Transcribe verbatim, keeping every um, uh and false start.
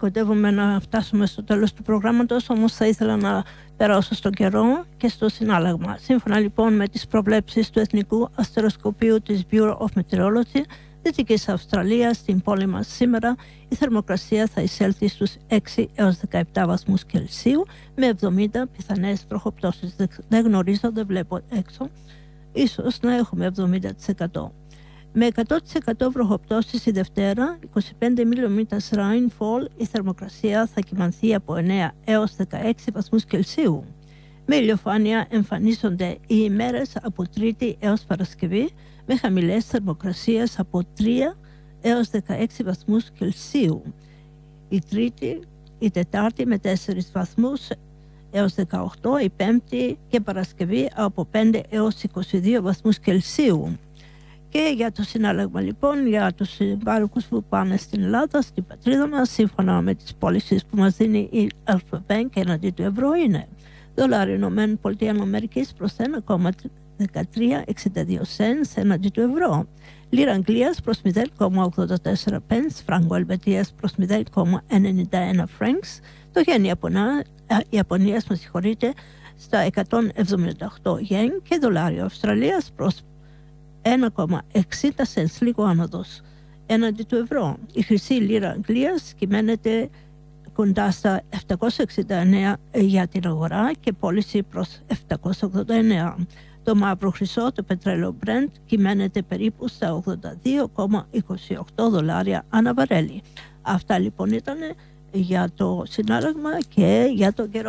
κοντεύουμε να φτάσουμε στο τέλος του προγράμματος, όμως θα ήθελα να περάσω στον καιρό και στο συνάλλαγμα. Σύμφωνα λοιπόν με τις προβλέψεις του Εθνικού Αστεροσκοπείου της Bureau of Meteorology, Δυτικής Αυστραλίας, στην πόλη μας σήμερα, η θερμοκρασία θα εισέλθει στους έξι έως δεκαεπτά βαθμούς Κελσίου με εβδομήντα πιθανές βροχοπτώσεις. Δεν γνωρίζω, δεν βλέπω έξω, ίσως να έχουμε εβδομήντα τοις εκατό. Με εκατό τοις εκατό βροχοπτώσεις η Δευτέρα, είκοσι πέντε μιλιμέτρες rainfall, η θερμοκρασία θα κυμανθεί από εννέα έως δεκαέξι βαθμούς Κελσίου. Με ηλιοφάνεια εμφανίζονται οι ημέρες από Τρίτη έως Παρασκευή, με χαμηλές θερμοκρασίες από τρία έως δεκαέξι βαθμούς Κελσίου. Η Τρίτη, η Τετάρτη με τέσσερις βαθμούς έως δεκαοκτώ, η Πέμπτη και Παρασκευή από πέντε έως είκοσι δύο βαθμούς Κελσίου. Και για το συνάλλαγμα λοιπόν, για τους συμπάρικους που πάνε στην Ελλάδα, στην πατρίδα μας, σύμφωνα με τις πώλησεις που μας δίνει η Alpha Bank έναντι του ευρώ, είναι δολάριο Ηνωμένων Πολιτειών Αμερικής προς ένα κόμμα δεκατρία εξήντα δύο cents έναντι του ευρώ, λίρα Αγγλίας προς μηδέν κόμμα ογδόντα τέσσερα pence, φράγκο Ελβετίας προς μηδέν κόμμα ενενήντα ένα francs, το γεν Ιαπωνίας, με συγχωρείτε, στα εκατόν εβδομήντα οκτώ γεν και δολάριο Αυστραλίας προς ένα κόμμα εξήντα cents, λίγο άνοδος έναντι του ευρώ. Η χρυσή λίρα Αγγλίας κυμαίνεται κοντά στα επτακόσια εξήντα εννέα για την αγορά και πώληση προς επτακόσια ογδόντα εννέα. Το μαύρο χρυσό, το πετρέλαιο Brent, κυμαίνεται περίπου στα ογδόντα δύο κόμμα είκοσι οκτώ δολάρια ανά βαρέλι. Αυτά λοιπόν ήταν για το συνάλλαγμα και για το καιρό.